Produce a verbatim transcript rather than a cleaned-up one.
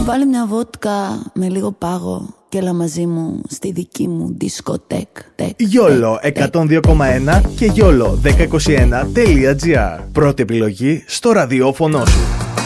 Βάλε μια βότκα με λίγο πάγο και έλα μαζί μου στη δική μου δισκοτέκ. Γιόλο εκατόν δύο κόμμα ένα και γιόλο δέκα είκοσι ένα τελεία τζι άρ. Πρώτη επιλογή στο ραδιόφωνο σου.